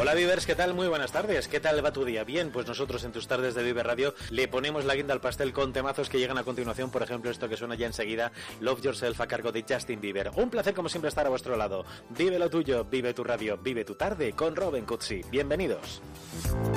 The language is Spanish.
Hola Vivers, ¿qué tal? Muy buenas tardes. ¿Qué tal va tu día? Bien, pues nosotros en tus tardes de Viver Radio le ponemos la guinda al pastel con temazos que llegan a continuación. Por ejemplo, esto que suena ya enseguida, Love Yourself, a cargo de Justin Bieber. Un placer como siempre estar a vuestro lado. Vive lo tuyo, vive tu radio, vive tu tarde con Robin Cutsi. Bienvenidos.